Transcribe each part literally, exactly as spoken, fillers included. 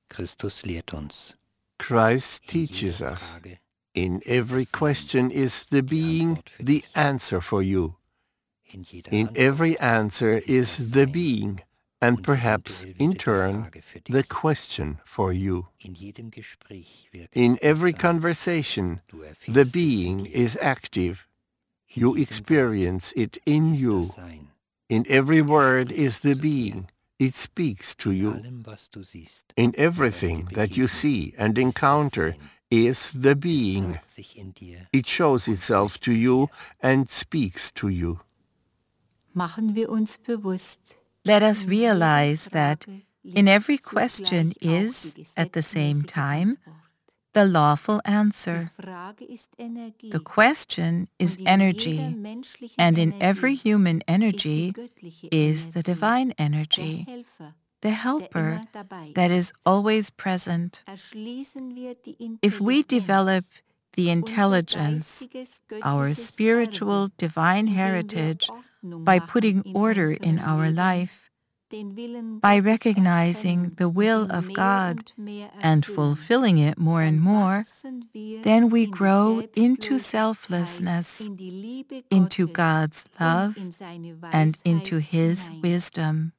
Christus lehrt uns. Christ teaches us. In every question is the being the answer for you. In every answer is the being, and perhaps, in turn, the question for you. In every conversation, the being is active. You experience it in you. In every word is the being. It speaks to you. In everything that you see and encounter is the being. It shows itself to you and speaks to you. Let us realize that in every question is, at the same time, the lawful answer. The question is energy, and in every human energy is the divine energy, the helper that is always present. If we develop the intelligence, our spiritual divine heritage, by putting order in our life, by recognizing the will of God and fulfilling it more and more, then we grow into selflessness, into God's love, and into His wisdom.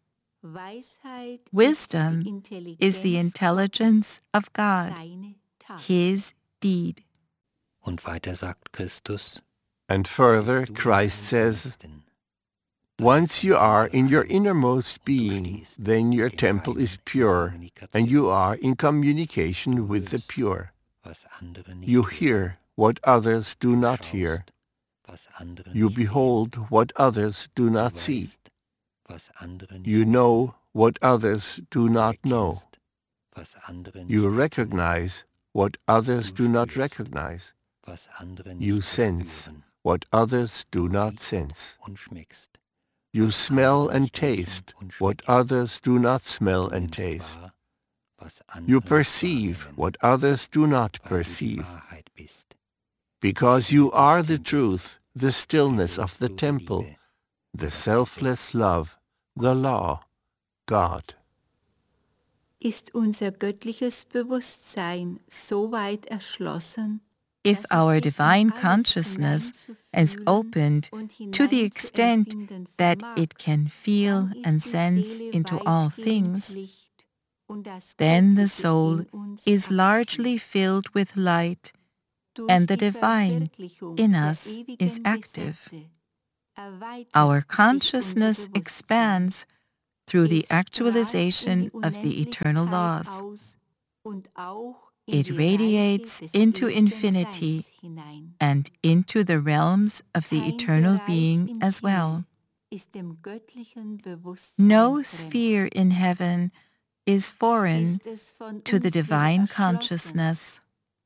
Wisdom is the intelligence of God, His deed. Und weiter sagt Christus, and further, Christ says, once you are in your innermost being, then your temple is pure, and you are in communication with the pure. You hear what others do not hear. You behold what others do not see. You know what others do not know. You recognize what others do not recognize. You sense what others do not sense. You smell and taste what others do not smell and taste. You perceive what others do not perceive. Because you are the truth, the stillness of the temple, the selfless love, the law, God. Ist unser göttliches Bewusstsein so weit erschlossen, if our divine consciousness is opened to the extent that it can feel and sense into all things, then the soul is largely filled with light, and the divine in us is active. Our consciousness expands through the actualization of the eternal laws. It radiates into infinity and into the realms of the eternal being as well. No sphere in heaven is foreign to the divine consciousness.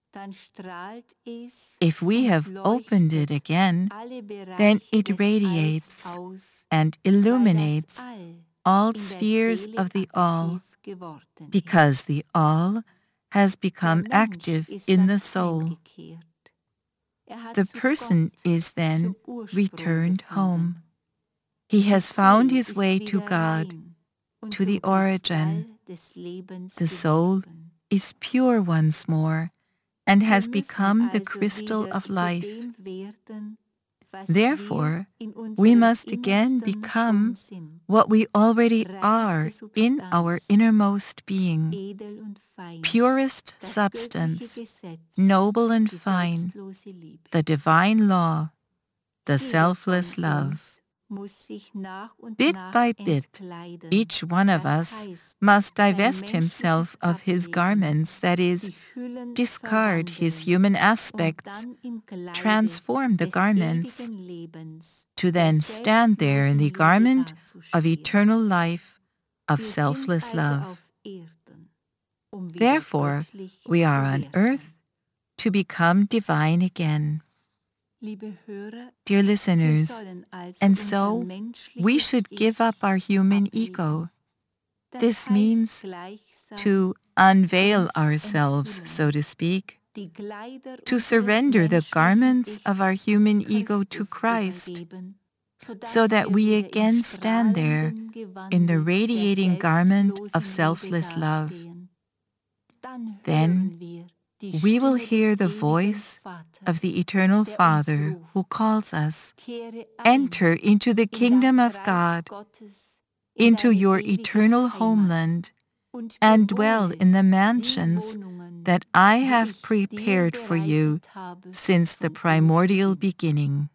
If we have opened it again, then it radiates and illuminates all spheres of the All, because the All has become active in the soul. The person is then returned home. He has found his way to God, to the origin. The soul is pure once more and has become the crystal of life. Therefore, we must again become what we already are in our innermost being, purest substance, noble and fine, the divine law, the selfless love. Bit by bit, each one of us must divest himself of his garments, that is, discard his human aspects, transform the garments, to then stand there in the garment of eternal life, of selfless love. Therefore, we are on earth to become divine again. Dear listeners, and so we should give up our human ego. This means to unveil ourselves, so to speak, to surrender the garments of our human ego to Christ, so that we again stand there in the radiating garment of selfless love. Then we will hear the voice of the Eternal Father who calls us, "Enter into the kingdom of God, into your eternal homeland, and dwell in the mansions that I have prepared for you since the primordial beginning."